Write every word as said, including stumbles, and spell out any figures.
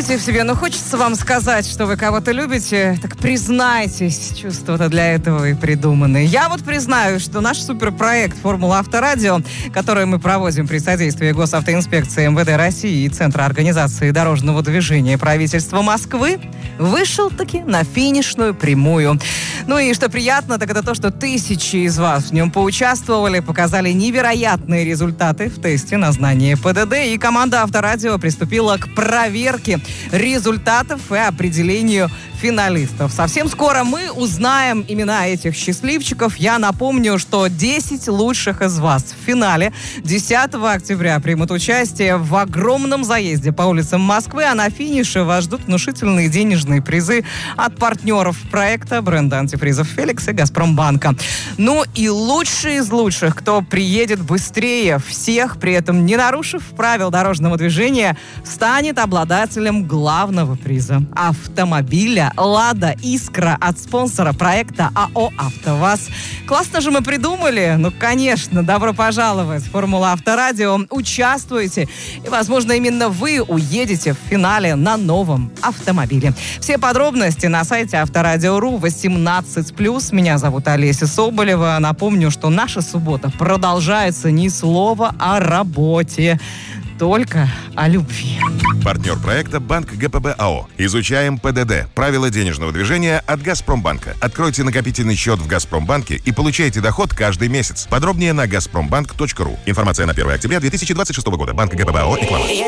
чувствуете в себе, но хочется вам сказать, что вы кого-то любите, так признайтесь, чувства-то для этого и придуманы. Я вот признаю, что наш суперпроект «Формула Авторадио», который мы проводим при содействии Госавтоинспекции МВД России и Центра организации дорожного движения правительства Москвы, вышел-таки на финишную прямую. Ну и что приятно, так это то, что тысячи из вас в нем поучаствовали, показали невероятные результаты в тесте на знание ПДД, и команда Авторадио приступила к проверке результатов и определению финалистов. Совсем скоро мы узнаем имена этих счастливчиков. Я напомню, что десять лучших из вас в финале десятого октября примут участие в огромном заезде по улицам Москвы, а на финише вас ждут внушительные денежные призы от партнеров проекта бренда антифризов «Феликс» и «Газпромбанка». Ну и лучший из лучших, кто приедет быстрее всех, при этом не нарушив правил дорожного движения, станет обладателем главного приза – автомобиля «Лада Искра» от спонсора проекта АО «АвтоВАЗ». Классно же мы придумали? Ну, конечно, добро пожаловать в «Формула Авторадио». Участвуйте, и, возможно, именно вы уедете в финале на новом автомобиле. Все подробности на сайте авторадио.ру восемнадцать плюс. Меня зовут Олеся Соболева. Напомню, что наша суббота продолжается ни слова о работе, только о любви. Партнер проекта «Банк ГПБ АО». Изучаем ПДД. Правила денежного движения от «Газпромбанка». Откройте накопительный счет в «Газпромбанке» и получайте доход каждый месяц. Подробнее на газпромбанк точка ру. Информация на первое октября две тысячи двадцать шестого года. Банк ГПБ АО. Реклама.